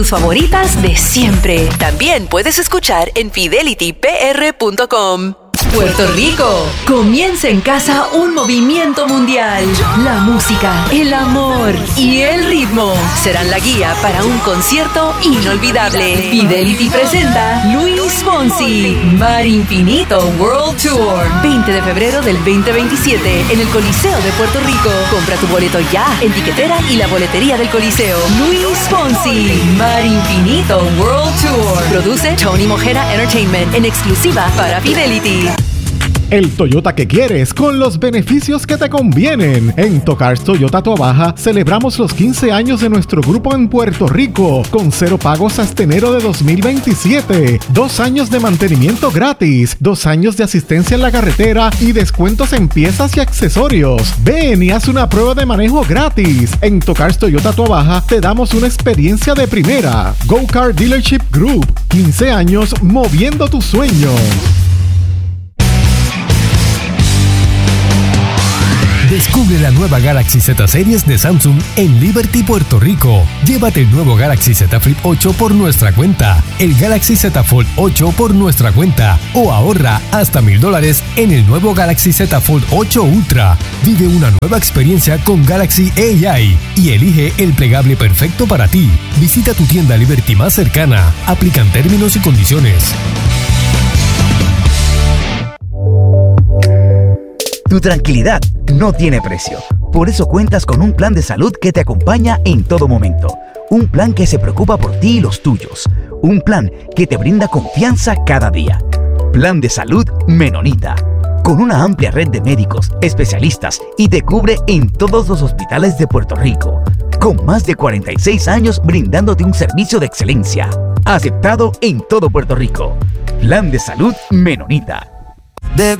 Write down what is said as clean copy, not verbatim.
favoritas de siempre. También puedes escuchar en fidelitypr.com. Puerto Rico. Comienza en casa un movimiento mundial. La música, el amor y el ritmo serán la guía para un concierto inolvidable. Fidelity presenta Luis Fonsi, Mar Infinito World Tour. 20 de febrero del 2027 en el Coliseo de Puerto Rico. Compra tu boleto ya en Tiquetera y la boletería del Coliseo. Luis Fonsi, Mar Infinito World Tour. Produce Tony Mojera Entertainment en exclusiva para Fidelity. El Toyota que quieres con los beneficios que te convienen. En Tocars Toyota Toabaja celebramos los 15 años de nuestro grupo en Puerto Rico con 0 pagos hasta enero de 2027. 2 años de mantenimiento gratis, 2 años de asistencia en la carretera y descuentos en piezas y accesorios. Ven y haz una prueba de manejo gratis. En Tocars Toyota Toabaja te damos una experiencia de primera. Go Car Dealership Group. 15 años moviendo tus sueños. Descubre la nueva Galaxy Z Series de Samsung en Liberty, Puerto Rico. Llévate el nuevo Galaxy Z Flip 8 por nuestra cuenta, el Galaxy Z Fold 8 por nuestra cuenta o ahorra hasta $1,000 en el nuevo Galaxy Z Fold 8 Ultra. Vive una nueva experiencia con Galaxy AI y elige el plegable perfecto para ti. Visita tu tienda Liberty más cercana. Aplican términos y condiciones. Tu tranquilidad no tiene precio. Por eso cuentas con un plan de salud que te acompaña en todo momento. Un plan que se preocupa por ti y los tuyos. Un plan que te brinda confianza cada día. Plan de Salud Menonita. Con una amplia red de médicos, especialistas y te cubre en todos los hospitales de Puerto Rico. Con más de 46 años brindándote un servicio de excelencia. Aceptado en todo Puerto Rico. Plan de Salud Menonita. De